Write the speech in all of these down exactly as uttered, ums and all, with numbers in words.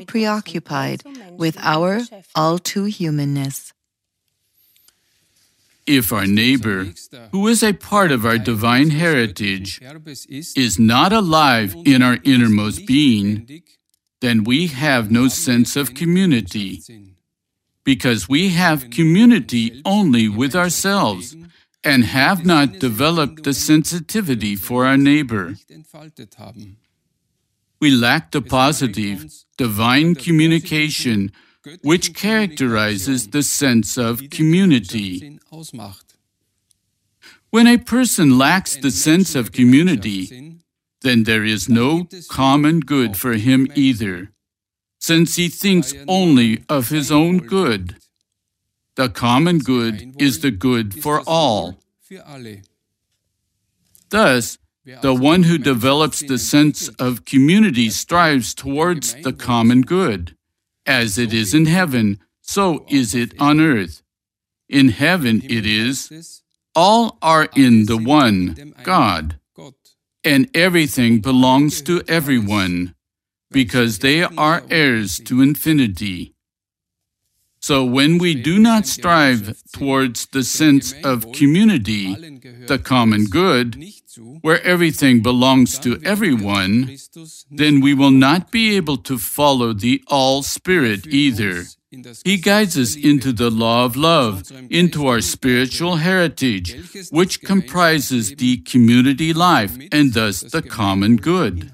preoccupied with our all-too-humanness. If our neighbor, who is a part of our divine heritage, is not alive in our innermost being, then we have no sense of community, because we have community only with ourselves and have not developed the sensitivity for our neighbor. We lack the positive, divine communication which characterizes the sense of community. When a person lacks the sense of community, then there is no common good for him either, since he thinks only of his own good. The common good is the good for all. Thus, the one who develops the sense of community strives towards the common good. As it is in heaven, so is it on earth. In heaven it is, all are in the one, God, and everything belongs to everyone, because they are heirs to infinity. So when we do not strive towards the sense of community, the common good, where everything belongs to everyone, then we will not be able to follow the All-Spirit either. He guides us into the law of love, into our spiritual heritage, which comprises the community life and thus the common good.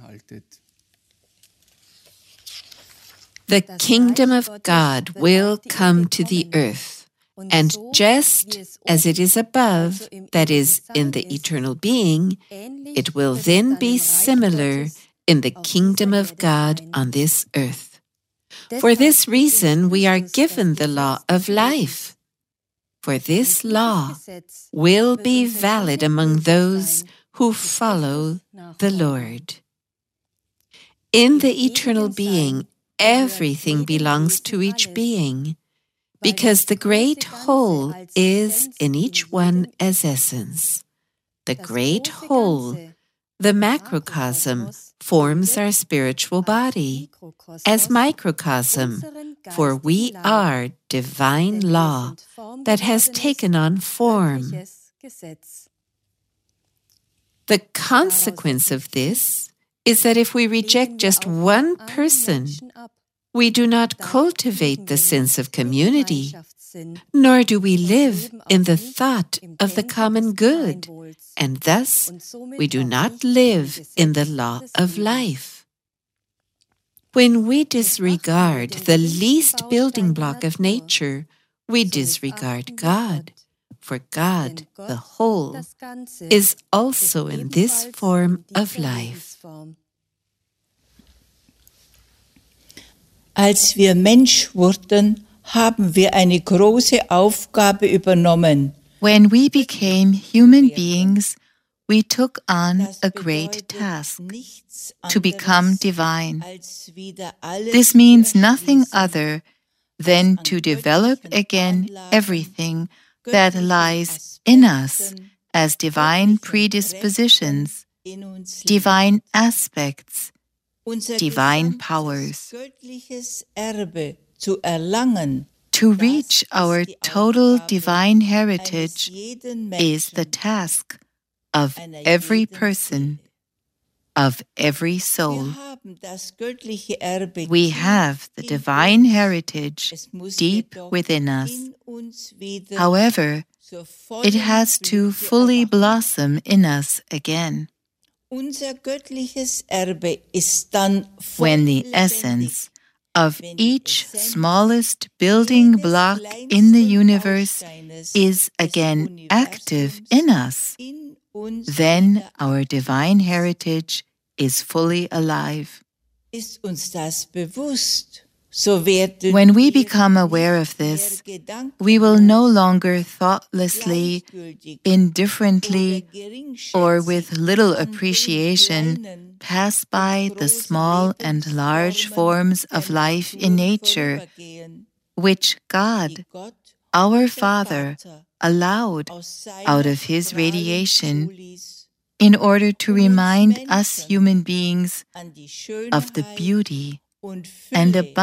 The kingdom of God will come to the earth, and just as it is above, that is, in the eternal being, it will then be similar in the kingdom of God on this earth. For this reason, we are given the law of life. For this law will be valid among those who follow the Lord. In the eternal being, everything belongs to each being, because the great whole is in each one as essence. The great whole, the macrocosm, forms our spiritual body as microcosm, for we are divine law that has taken on form. The consequence of this is that if we reject just one person, we do not cultivate the sense of community, nor do we live in the thought of the common good, and thus we do not live in the law of life. When we disregard the least building block of nature, we disregard God, for God, the whole, is also in this form of life. Als wir Mensch wurden, haben wir eine große Aufgabe übernommen. When we became human beings, we took on a great task, to become divine. This means nothing other than to develop again everything that lies in us as divine predispositions, divine aspects, divine powers. To reach our total divine heritage is the task of every person, of every soul. We have the divine heritage deep within us. However, it has to fully blossom in us again. When the essence of each smallest building block in the universe is again active in us, then our divine heritage is fully alive. When we become aware of this, we will no longer thoughtlessly, indifferently, or with little appreciation pass by the small and large forms of life in nature, which God, our Father, allowed out of His radiation in order to remind us human beings of the beauty and abundance